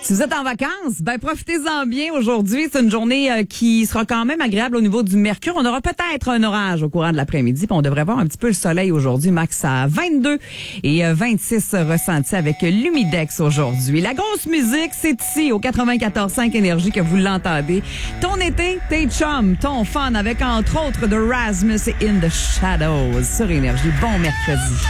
Si vous êtes en vacances, ben profitez-en bien aujourd'hui. C'est une journée qui sera quand même agréable au niveau du mercure. On aura peut-être un orage au courant de l'après-midi, puis on devrait voir un petit peu le soleil aujourd'hui, max à 22 et 26 ressentis avec l'humidex aujourd'hui. La grosse musique, c'est ici au 94.5 Énergie que vous l'entendez. Ton été, tes chums, ton fun avec entre autres The Rasmus et In the Shadows sur Énergie. Bon mercredi.